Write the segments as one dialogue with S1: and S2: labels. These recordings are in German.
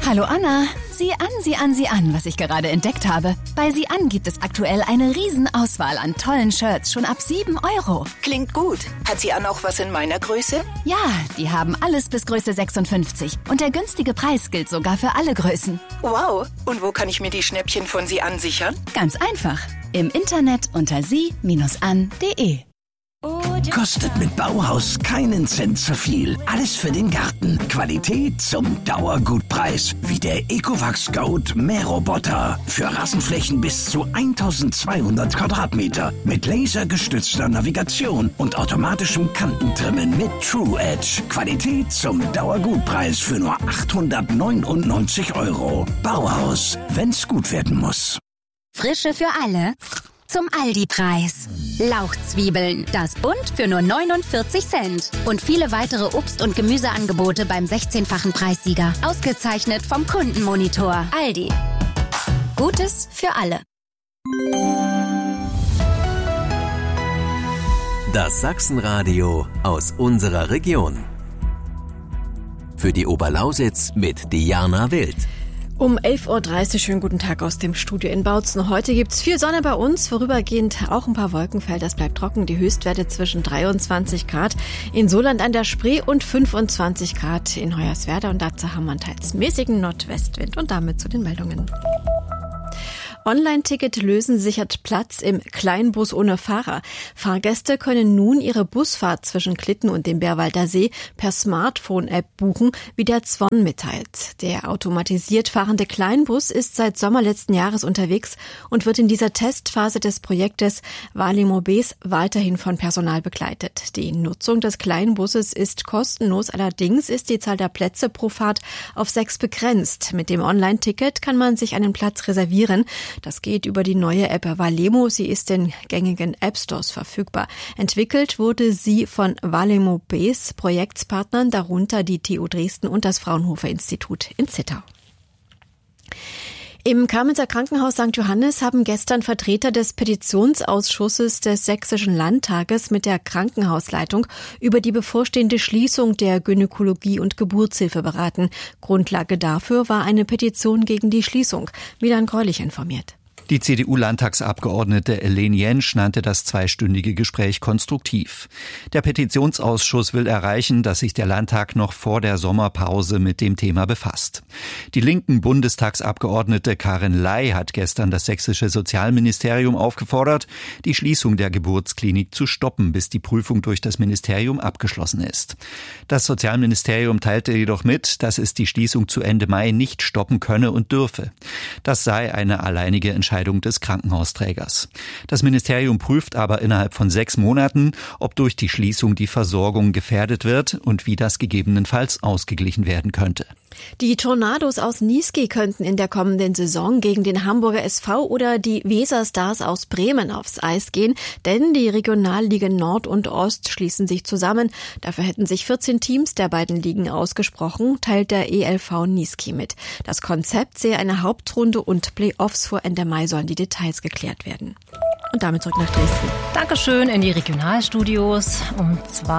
S1: Hallo Anna, sieh an, was ich gerade entdeckt habe. Bei Sieh an gibt es aktuell eine Riesenauswahl an tollen Shirts, schon ab 7 €.
S2: Klingt gut. Hat Sieh an auch was in meiner Größe?
S1: Ja, die haben alles bis Größe 56. Und der günstige Preis gilt sogar für alle Größen.
S2: Wow. Und wo kann ich mir die Schnäppchen von Sieh an sichern?
S1: Ganz einfach. Im Internet unter sie-an.de.
S3: Kostet mit Bauhaus keinen Cent zu viel. Alles für den Garten. Qualität zum Dauergutpreis. Wie der Ecovacs Goat Mähroboter. Für Rasenflächen bis zu 1200 Quadratmeter. Mit lasergestützter Navigation und automatischem Kantentrimmen mit True Edge. Qualität zum Dauergutpreis für nur 899 €. Bauhaus, wenn's gut werden muss.
S4: Frische für alle. Zum Aldi-Preis. Lauchzwiebeln, das Bund für nur 49 Cent. Und viele weitere Obst- und Gemüseangebote beim 16-fachen Preissieger. Ausgezeichnet vom Kundenmonitor. Aldi. Gutes für alle.
S5: Das Sachsenradio aus unserer Region. Für die Oberlausitz mit Diana Wild.
S6: Um 11:30 Uhr, schönen guten Tag aus dem Studio in Bautzen. Heute gibt's viel Sonne bei uns, vorübergehend auch ein paar Wolkenfelder. Es bleibt trocken, die Höchstwerte zwischen 23 Grad in Soland an der Spree und 25 Grad in Hoyerswerda. Und dazu haben wir einen teils mäßigen Nordwestwind. Und damit zu den Meldungen. Online-Ticket lösen sichert Platz im Kleinbus ohne Fahrer. Fahrgäste können nun ihre Busfahrt zwischen Klitten und dem Bärwalder See per Smartphone-App buchen, wie der Zwon mitteilt. Der automatisiert fahrende Kleinbus ist seit Sommer letzten Jahres unterwegs und wird in dieser Testphase des Projektes Valimo Bs weiterhin von Personal begleitet. Die Nutzung des Kleinbusses ist kostenlos, allerdings ist die Zahl der Plätze pro Fahrt auf 6 begrenzt. Mit dem Online-Ticket kann man sich einen Platz reservieren. Das geht über die neue App Valemo. Sie ist in gängigen App-Stores verfügbar. Entwickelt wurde sie von Valemo Bs Projektspartnern, darunter die TU Dresden und das Fraunhofer-Institut in Zittau. Im Kamenzer Krankenhaus St. Johannes haben gestern Vertreter des Petitionsausschusses des Sächsischen Landtages mit der Krankenhausleitung über die bevorstehende Schließung der Gynäkologie- und Geburtshilfe beraten. Grundlage dafür war eine Petition gegen die Schließung. Milan Greulich informiert.
S7: Die CDU-Landtagsabgeordnete Elen Jentsch nannte das zweistündige Gespräch konstruktiv. Der Petitionsausschuss will erreichen, dass sich der Landtag noch vor der Sommerpause mit dem Thema befasst. Die linken Bundestagsabgeordnete Karin Ley hat gestern das sächsische Sozialministerium aufgefordert, die Schließung der Geburtsklinik zu stoppen, bis die Prüfung durch das Ministerium abgeschlossen ist. Das Sozialministerium teilte jedoch mit, dass es die Schließung zu Ende Mai nicht stoppen könne und dürfe. Das sei eine alleinige Entscheidung des Krankenhausträgers. Das Ministerium prüft aber innerhalb von 6 Monaten, ob durch die Schließung die Versorgung gefährdet wird und wie das gegebenenfalls ausgeglichen werden könnte.
S6: Die Tornados aus Niesky könnten in der kommenden Saison gegen den Hamburger SV oder die Weserstars aus Bremen aufs Eis gehen, denn die Regionalligen Nord und Ost schließen sich zusammen. Dafür hätten sich 14 Teams der beiden Ligen ausgesprochen, teilt der ELV Niesky mit. Das Konzept sehe eine Hauptrunde und Playoffs vor Ende Mai sollen die Details geklärt werden. Und damit zurück nach Dresden.
S8: Dankeschön in die Regionalstudios um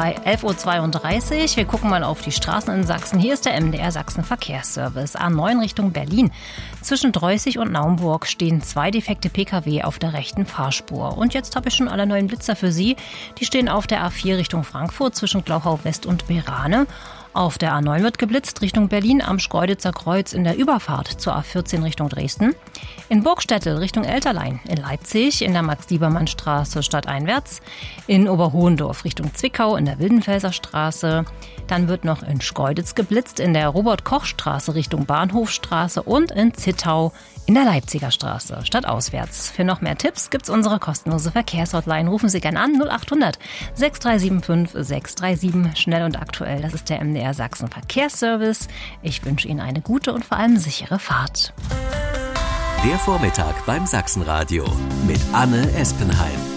S8: 11:32 Uhr. Wir gucken mal auf die Straßen in Sachsen. Hier ist der MDR Sachsen Verkehrsservice. A9 Richtung Berlin. Zwischen Dreußig und Naumburg stehen 2 defekte Pkw auf der rechten Fahrspur. Und jetzt habe ich schon alle neuen Blitzer für Sie. Die stehen auf der A4 Richtung Frankfurt zwischen Glauchau West und Berane. Auf der A9 wird geblitzt Richtung Berlin am Schkeuditzer Kreuz in der Überfahrt zur A14 Richtung Dresden. In Burgstättel Richtung Elterlein, in Leipzig in der Max-Liebermann-Straße stadteinwärts, in Oberhohendorf Richtung Zwickau in der Wildenfelser Straße. Dann wird noch in Schkeuditz geblitzt in der Robert-Koch-Straße Richtung Bahnhofstraße und in Zittau in der Leipziger Straße stadtauswärts. Für noch mehr Tipps gibt's unsere kostenlose Verkehrshotline. Rufen Sie gerne an 0800 6375 637. Schnell und aktuell. Das ist der MDR Sachsen Verkehrsservice. Ich wünsche Ihnen eine gute und vor allem sichere Fahrt.
S5: Der Vormittag beim Sachsenradio mit Anne Espenheim.